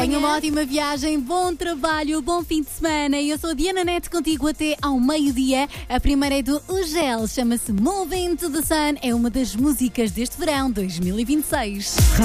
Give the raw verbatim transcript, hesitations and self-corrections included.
Tenha uma ótima viagem, bom trabalho, bom fim de semana. Eu sou a Diana Neto, contigo até ao meio-dia. A primeira é do Ugel, chama-se Moving to the Sun. É uma das músicas deste verão dois mil e vinte e seis.